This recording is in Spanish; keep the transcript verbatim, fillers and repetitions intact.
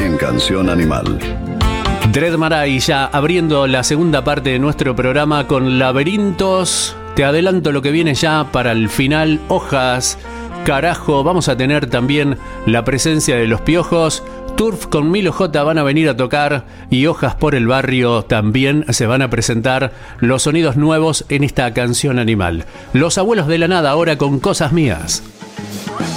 en Canción Animal. Dread Marai ya abriendo la segunda parte de nuestro programa con Laberintos. Te adelanto lo que viene ya para el final. Hojas, carajo. Vamos a tener también la presencia de Los Piojos. Turf con Milo J van a venir a tocar. Y Hojas por el Barrio también se van a presentar los sonidos nuevos en esta Canción Animal. Los Abuelos de la Nada ahora con Cosas Mías.